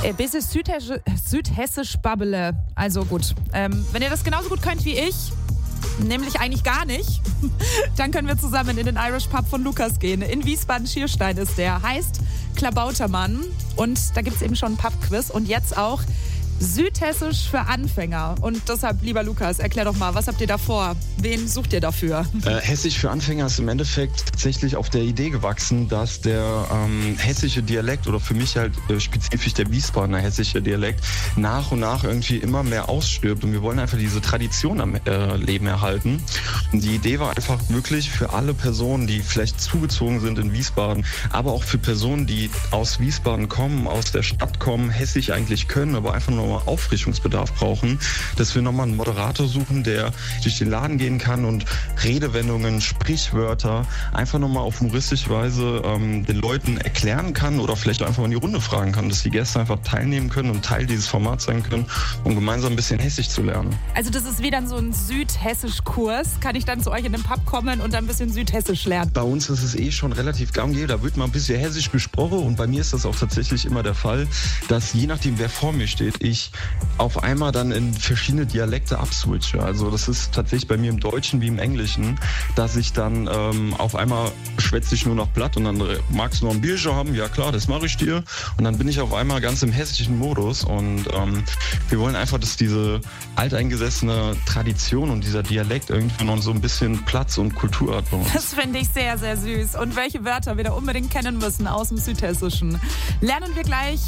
Bisschen südhessisch babbele. Also gut, wenn ihr das genauso gut könnt wie ich, nämlich eigentlich gar nicht, dann können wir zusammen in den Irish Pub von Lukas gehen. In Wiesbaden-Schierstein ist der. Heißt Klabautermann. Und da gibt es eben schon einen Pub-Quiz. Und jetzt auch Südhessisch für Anfänger. Und deshalb, lieber Lukas, erklär doch mal, was habt ihr da vor? Wen sucht ihr dafür? Hessisch für Anfänger ist im Endeffekt tatsächlich auf der Idee gewachsen, dass der hessische Dialekt oder für mich halt spezifisch der Wiesbadener hessische Dialekt nach und nach irgendwie immer mehr ausstirbt. Und wir wollen einfach diese Tradition am Leben erhalten. Und die Idee war einfach wirklich für alle Personen, die vielleicht zugezogen sind in Wiesbaden, aber auch für Personen, die aus Wiesbaden kommen, aus der Stadt kommen, Hessisch eigentlich können, aber einfach nur Auffrischungsbedarf brauchen, dass wir nochmal einen Moderator suchen, der durch den Laden gehen kann und Redewendungen, Sprichwörter einfach nochmal auf humoristische Weise den Leuten erklären kann oder vielleicht einfach mal in die Runde fragen kann, dass die Gäste einfach teilnehmen können und Teil dieses Formats sein können, um gemeinsam ein bisschen Hessisch zu lernen. Also das ist wie dann so ein Südhessisch-Kurs. Kann ich dann zu euch in den Pub kommen und dann ein bisschen Südhessisch lernen? Bei uns ist es schon relativ gang und gäbe. Da wird mal ein bisschen Hessisch gesprochen und bei mir ist das auch tatsächlich immer der Fall, dass je nachdem, wer vor mir steht, ich auf einmal dann in verschiedene Dialekte abswitche. Also das ist tatsächlich bei mir im Deutschen wie im Englischen, dass ich dann auf einmal schwätze ich nur noch platt und dann magst du noch ein Bierchen haben? Ja klar, das mache ich dir. Und dann bin ich auf einmal ganz im hessischen Modus und wir wollen einfach, dass diese alteingesessene Tradition und dieser Dialekt irgendwie noch so ein bisschen Platz und Kultur hat bei uns. Das finde ich sehr, sehr süß. Und welche Wörter wir da unbedingt kennen müssen aus dem Südhessischen, lernen wir gleich